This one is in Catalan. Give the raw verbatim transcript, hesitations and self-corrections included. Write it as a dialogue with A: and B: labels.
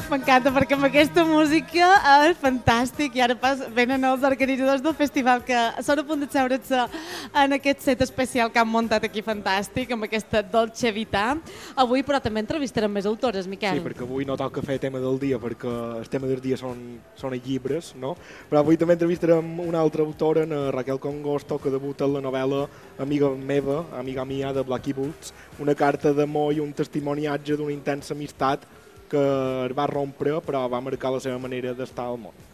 A: M'encanta, perquè amb aquesta música és fantàstic i ara pas venen els organitzadors del festival que són a punt de seure's en aquest set especial que han muntat aquí fantàstic, amb aquesta Dolce Vita. Avui, però, també entrevistarem més autores, Miquel.
B: Sí, perquè avui no toca fer tema del dia, perquè el tema del dia són, són els llibres, no? Però avui també entrevistarem una altra autora, en Raquel Congosto, que debuta en la novel·la Amiga meva, Amiga mia, de Blackie Books, una carta d'amor i un testimoniatge d'una intensa amistat que es va rompre, però va marcar la seva manera d'estar al món.